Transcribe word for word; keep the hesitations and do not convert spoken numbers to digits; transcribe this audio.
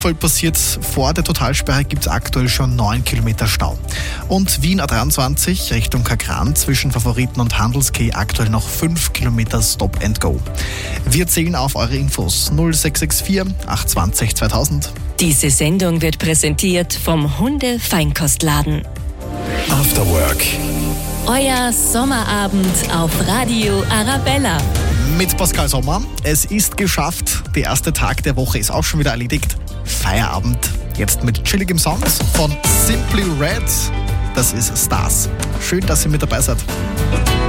Voll passiert, vor der Totalsperre gibt es aktuell schon neun Kilometer Stau. Und Wien A dreiundzwanzig Richtung Kagran zwischen Favoriten und Handelskeh aktuell noch fünf Kilometer Stop and Go. Wir zählen auf eure Infos null sechs sechs vier acht zwei null zweitausend. Diese Sendung wird präsentiert vom Hunde-Feinkostladen. After Work. Euer Sommerabend auf Radio Arabella. Mit Pascal Sommer. Es ist geschafft. Der erste Tag der Woche ist auch schon wieder erledigt. Feierabend. Jetzt mit chilligem Songs von Simply Red. Das ist Stars. Schön, dass ihr mit dabei seid.